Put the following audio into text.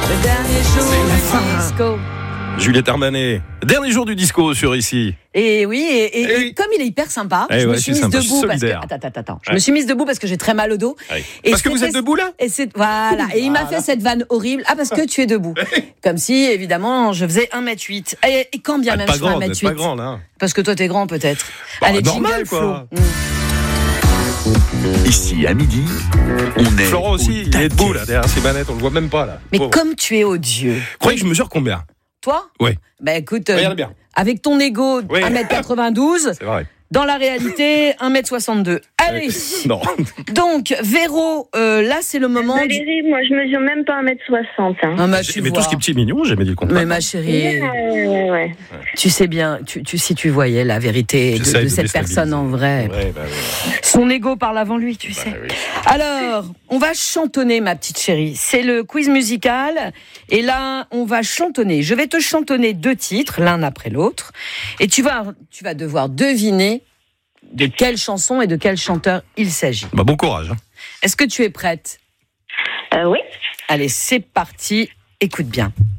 Le dernier jour du disco. Juliette Armanet, dernier jour du disco sur ici. Et oui, et comme il est hyper sympa, je me suis mise debout parce que attends, je me suis mise debout parce que j'ai très mal au dos. Ouais. Et parce que vous êtes debout là. Et voilà, et il m'a fait cette vanne horrible. Ah, parce que tu es debout. Comme si évidemment je faisais 1m8. Et quand bien même je fais 1m8. Pas grande, hein. Parce que toi t'es grand peut-être. Bah, allez, normal, jingle, quoi. Flo. Ici, à midi, on est. Florent aussi, il est debout là, derrière ses manettes, on le voit même pas là. Mais Pauvre. comme tu es odieux. Croyez que je mesure combien? Toi? Oui. Bah écoute, Regarde bien. avec ton ego Oui. 1m92, C'est vrai. dans la réalité 1m62. Allez. Non. Donc Véro, là c'est le moment. Valérie, moi je mesure même pas 1m60. Hein. Ah, bah, tu Mais vois. tout ce qui est petit et mignon, j'ai jamais dit le contraire. Mais ma chérie, Ouais. tu sais bien, si tu voyais la vérité J'essaye de de cette personne en vrai. Ouais, bah, ouais. Son ego parle avant lui, tu sais. oui. Alors, on va chantonner, ma petite chérie. C'est le quiz musical. Et là, on va chantonner. Je vais te chantonner 2 titres, l'un après l'autre. Et tu vas devoir deviner de quelle chanson et de quel chanteur il s'agit. Bah, bon courage. Hein. Est-ce que tu es prête ? Oui. Allez, c'est parti. Écoute bien.